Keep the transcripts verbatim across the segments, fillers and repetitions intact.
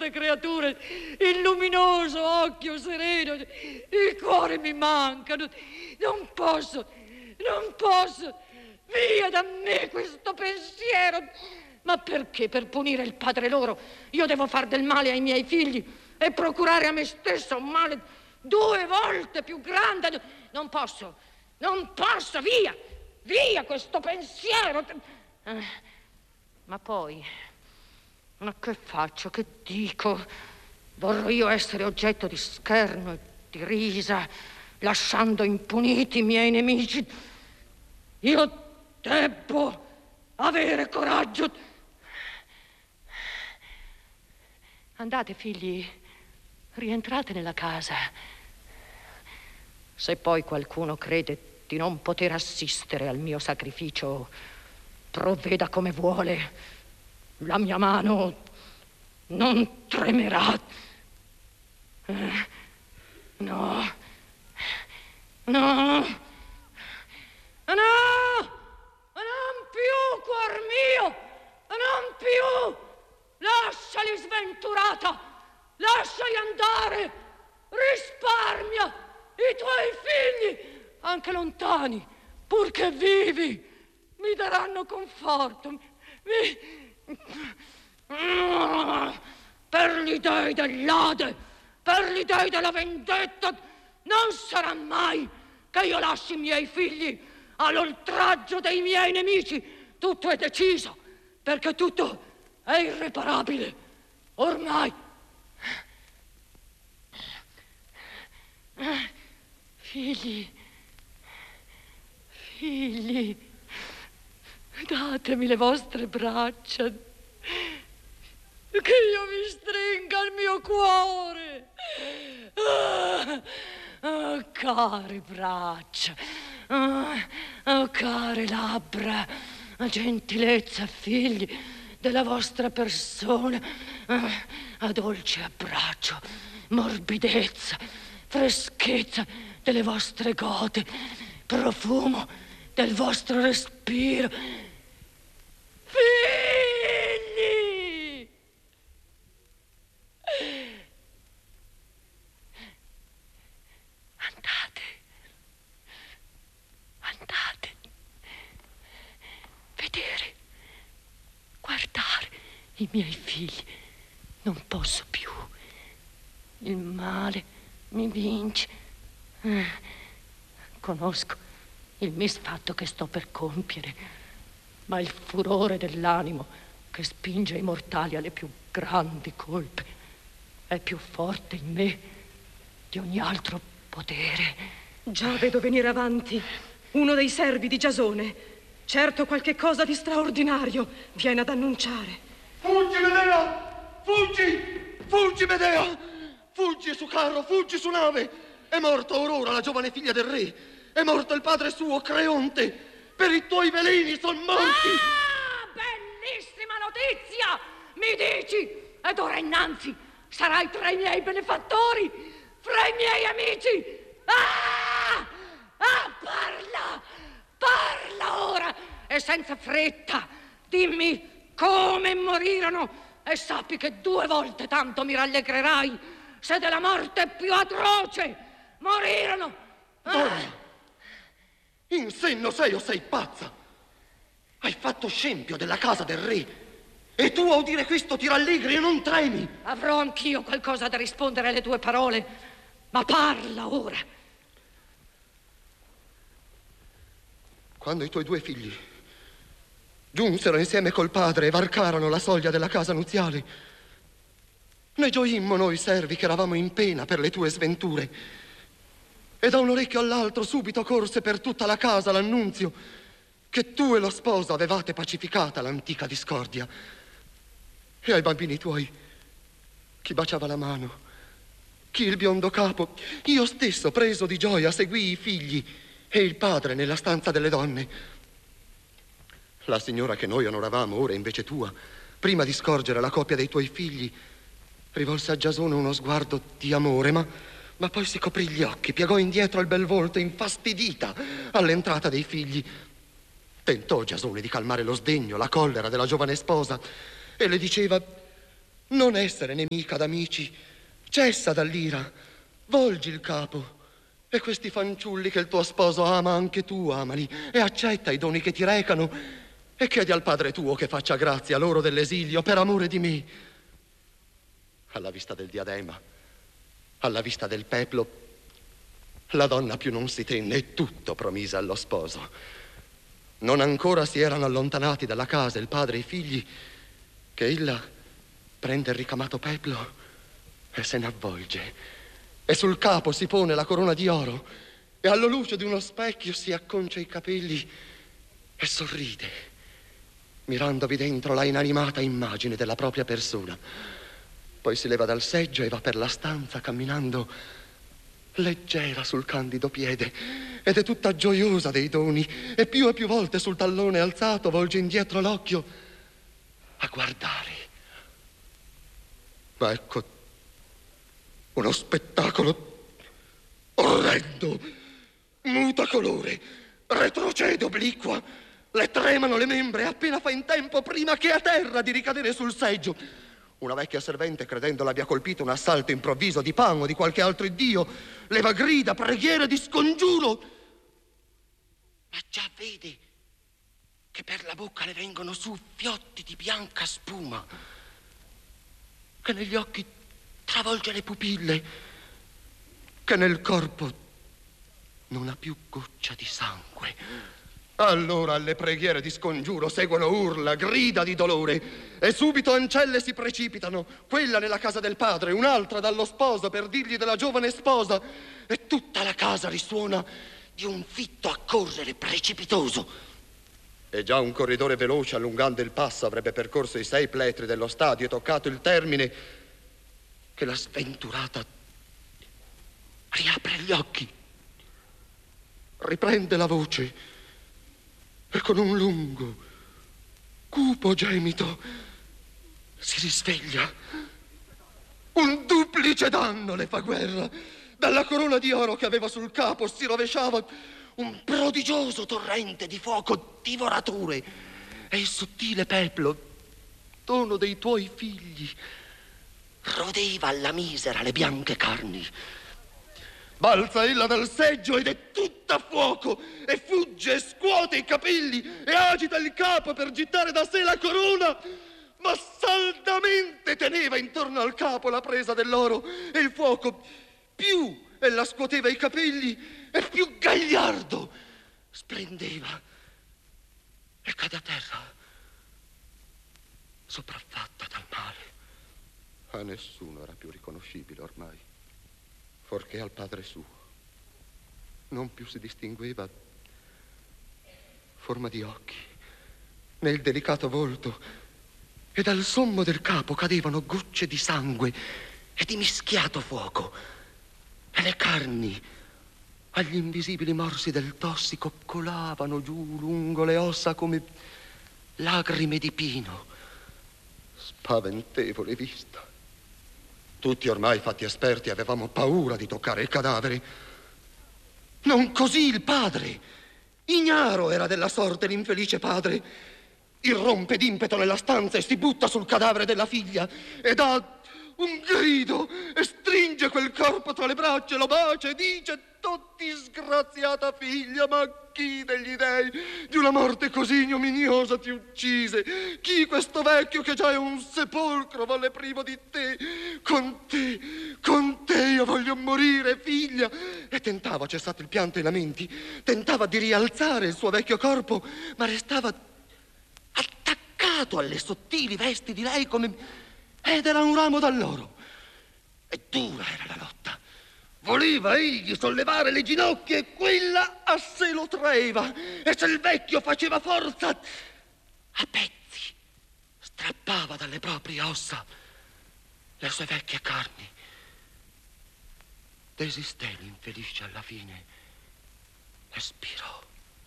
due creature, il luminoso occhio sereno, il cuore mi mancano. Non posso, non posso. Via da me questo pensiero. Ma perché per punire il padre loro io devo far del male ai miei figli e procurare a me stesso un male due volte più grande? Non posso, non posso, via, via questo pensiero. Eh, ma poi, ma che faccio, che dico? Vorrò io essere oggetto di scherno e di risa, lasciando impuniti i miei nemici? Io debbo avere coraggio. Andate, figli, rientrate nella casa. Se poi qualcuno crede di non poter assistere al mio sacrificio, provveda come vuole. La mia mano non tremerà. Eh, no, no, no, non più, cuor mio, non più. Lasciali, sventurata, lasciali andare, risparmia i tuoi figli, anche lontani, purché vivi, mi daranno conforto, mi... Per gli dei dell'Ade, per gli dei della vendetta, non sarà mai che io lasci i miei figli all'oltraggio dei miei nemici. Tutto è deciso, perché tutto è irreparabile, ormai. Figli, figli, datemi le vostre braccia, che io vi stringa il mio cuore. Oh, care braccia, oh, care labbra, gentilezza, figli della vostra persona, a dolce abbraccio, morbidezza, freschezza delle vostre gote, profumo del vostro respiro. Figli! Andate, andate, vedere, guardare i miei figli. Non posso più. Il male mi vince. Eh, conosco il misfatto che sto per compiere, ma il furore dell'animo che spinge i mortali alle più grandi colpe è più forte in me di ogni altro potere. Già vedo venire avanti uno dei servi di Giasone. Certo qualche cosa di straordinario viene ad annunciare. Fuggi, Medea! Fuggi! Fuggi, Medea! Fuggi su carro, fuggi su nave! È morta Aurora, la giovane figlia del re. È morto il padre suo, Creonte. Per i tuoi veleni son morti. Ah, bellissima notizia! Mi dici? Ed ora innanzi sarai tra i miei benefattori, fra i miei amici. Ah! Ah, parla! Parla ora e senza fretta. Dimmi come morirono e sappi che due volte tanto mi rallegrerai se della morte più atroce morirono. Donna, ah. In senno sei o sei pazza? Hai fatto scempio della casa del re e tu a udire questo ti rallegri e non tremi. Avrò anch'io qualcosa da rispondere alle tue parole, ma parla ora. Quando i tuoi due figli giunsero insieme col padre e varcarono la soglia della casa nuziale, ne gioimmo noi servi che eravamo in pena per le tue sventure. E da un orecchio all'altro subito corse per tutta la casa l'annunzio che tu e lo sposo avevate pacificata l'antica discordia. E ai bambini tuoi chi baciava la mano, chi il biondo capo. Io stesso, preso di gioia, seguii i figli e il padre nella stanza delle donne. La signora che noi onoravamo ora invece tua, prima di scorgere la coppia dei tuoi figli, rivolse a Giasone uno sguardo di amore, ma, ma poi si coprì gli occhi, piegò indietro il bel volto, infastidita all'entrata dei figli. Tentò Giasone di calmare lo sdegno, la collera della giovane sposa e le diceva: Non essere nemica d'amici. Cessa dall'ira, volgi il capo. E questi fanciulli che il tuo sposo ama, anche tu amali, e accetta i doni che ti recano, e chiedi al padre tuo che faccia grazia loro dell'esilio per amore di me. Alla vista del diadema, alla vista del peplo, la donna più non si tenne e tutto promise allo sposo. Non ancora si erano allontanati dalla casa il padre e i figli, che ella prende il ricamato peplo e se ne avvolge. E sul capo si pone la corona di oro e alla luce di uno specchio si acconcia i capelli e sorride, mirandovi dentro la inanimata immagine della propria persona. Poi si leva dal seggio e va per la stanza camminando leggera sul candido piede ed è tutta gioiosa dei doni e più e più volte sul tallone alzato volge indietro l'occhio a guardare. Ma ecco uno spettacolo orrendo. Muta colore, retrocede obliqua, le tremano le membra e appena fa in tempo prima che a terra di ricadere sul seggio. Una vecchia servente, credendo l'abbia colpito un assalto improvviso di Pan o di qualche altro iddio, leva grida, preghiere di scongiuro. Ma già vede che per la bocca le vengono su fiotti di bianca spuma, che negli occhi travolge le pupille, che nel corpo non ha più goccia di sangue. Allora alle preghiere di scongiuro seguono urla, grida di dolore e subito ancelle si precipitano, quella nella casa del padre, un'altra dallo sposo per dirgli della giovane sposa, e tutta la casa risuona di un fitto accorrere precipitoso. E già un corridore veloce allungando il passo avrebbe percorso i sei pletri dello stadio e toccato il termine, che la sventurata riapre gli occhi, riprende la voce e con un lungo, cupo gemito si risveglia. Un duplice danno le fa guerra. Dalla corona di oro che aveva sul capo si rovesciava un prodigioso torrente di fuoco divoratore e il sottile peplo, dono dei tuoi figli, rodeva alla misera le bianche carni. Balza ella dal seggio ed è tutta fuoco e fugge e scuote i capelli e agita il capo per gittare da sé la corona, ma saldamente teneva intorno al capo la presa dell'oro e il fuoco più ella scuoteva i capelli e più gagliardo splendeva e cade a terra sopraffatta dal male. A nessuno era più riconoscibile ormai, forché al padre suo. Non più si distingueva forma di occhi, nel delicato volto, e dal sommo del capo cadevano gocce di sangue e di mischiato fuoco, e le carni, agli invisibili morsi del tossico, colavano giù lungo le ossa come lagrime di pino. Spaventevole vista. Tutti ormai fatti esperti avevamo paura di toccare il cadavere. Non così il padre. Ignaro era della sorte l'infelice padre. Irrompe d'impeto nella stanza e si butta sul cadavere della figlia e dà un grido e stringe quel corpo tra le braccia e lo bacia e dice: «Oh, disgraziata figlia, ma chi degli dei di una morte così ignominiosa ti uccise? Chi questo vecchio che già è un sepolcro volle privo di te? Con te, con te io voglio morire, figlia!» E tentava, cessato il pianto e i lamenti, tentava di rialzare il suo vecchio corpo, ma restava attaccato alle sottili vesti di lei come... ed era un ramo d'alloro. E dura era la lotta. Voleva egli sollevare le ginocchia e quella a sé lo traeva. E se il vecchio faceva forza, a pezzi strappava dalle proprie ossa le sue vecchie carni. Desisté l'infelice alla fine e spirò.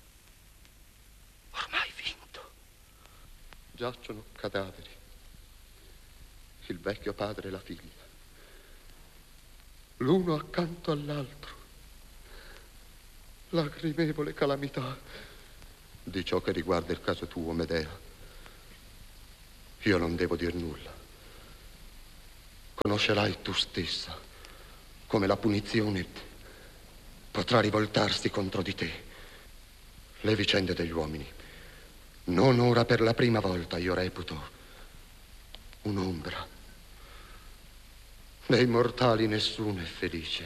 Ormai vinto. Giacciono cadaveri, il vecchio padre e la figlia, l'uno accanto all'altro. Lacrimevole calamità di ciò che riguarda il caso tuo, Medea. Io non devo dir nulla. conoscerai tu stessa come la punizione potrà rivoltarsi contro di te. Le vicende degli uomini, non ora per la prima volta, io reputo un'ombra. Dei mortali nessuno è felice.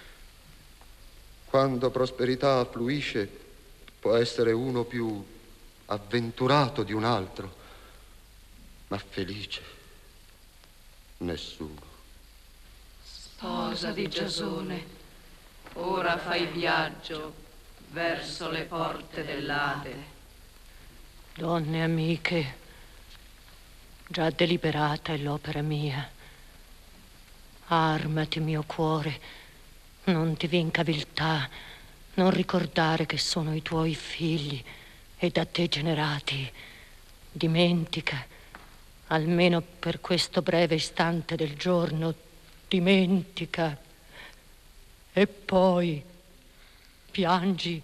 Quando prosperità affluisce, può essere uno più avventurato di un altro, ma felice nessuno. Sposa di Giasone, ora fai viaggio verso le porte dell'Ade. Donne amiche, già deliberata è l'opera mia. Armati, mio cuore, non ti vinca viltà, non ricordare che sono i tuoi figli e da te generati. Dimentica, almeno per questo breve istante del giorno, dimentica. E poi piangi.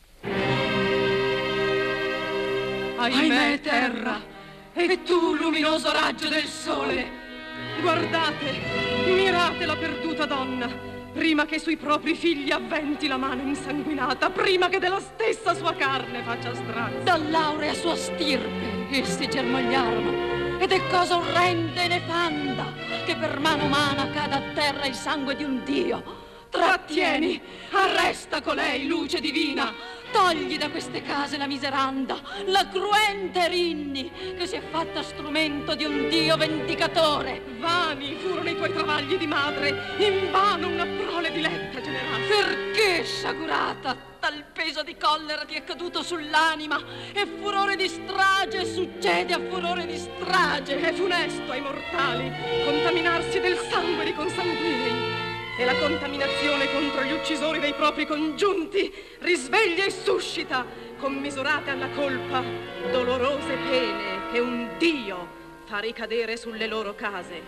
Ahimè, terra, e tu, luminoso raggio del sole, guardate, mirate la perduta donna, prima che sui propri figli avventi la mano insanguinata, prima che della stessa sua carne faccia strazio. Dall'aurea sua stirpe essi germogliarono, ed è cosa orrenda e nefanda che per mano umana cada a terra il sangue di un dio. Trattieni, arresta colei, luce divina, togli da queste case la miseranda, la cruente Rinni, che si è fatta strumento di un dio vendicatore. Vani furono i tuoi travagli di madre, invano una prole diletta generata. Perché, sciagurata, tal peso di collera ti è caduto sull'anima, e furore di strage succede a furore di strage. È funesto ai mortali contaminarsi del sangue di consanguinei, e la contaminazione contro gli uccisori dei propri congiunti risveglia e suscita, commisurate alla colpa, dolorose pene che un Dio fa ricadere sulle loro case.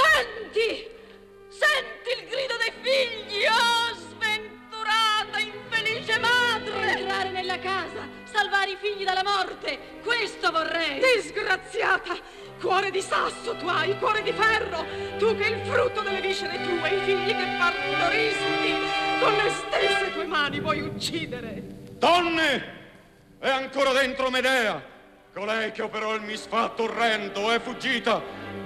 Senti! Senti il grido dei figli, oh sventurata, infelice madre! Entrare nella casa, salvare i figli dalla morte, questo vorrei! Disgraziata! Cuore di sasso tu hai, cuore di ferro, tu che il frutto delle viscere tue, i figli che partoristi, con le stesse tue mani vuoi uccidere. Donne! È ancora dentro Medea, colei che operò il misfatto orrendo, è fuggita.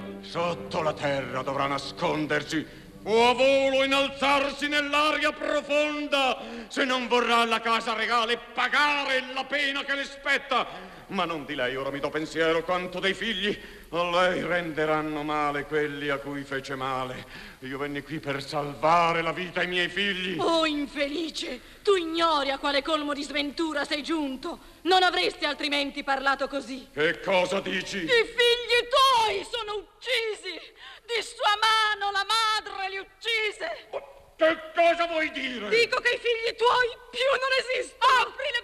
Sotto la terra dovrà nascondersi o a volo innalzarsi nell'aria profonda, se non vorrà la casa regale pagare la pena che le spetta. Ma non di lei ora mi do pensiero quanto dei figli. A lei renderanno male quelli a cui fece male. Io venni qui per salvare la vita ai miei figli. Oh infelice, tu ignori a quale colmo di sventura sei giunto. Non avresti altrimenti parlato così. Che cosa dici? I figli tuoi sono uccisi. Di sua mano la madre li uccise. Che cosa vuoi dire? Dico che i figli tuoi più non esistono. Apri